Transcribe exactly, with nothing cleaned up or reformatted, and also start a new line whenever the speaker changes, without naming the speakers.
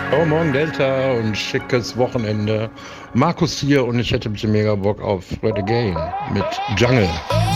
Oh, morgen Delta und schickes Wochenende. Markus hier und ich hätte bitte mega Bock auf Fred Again mit Jungle.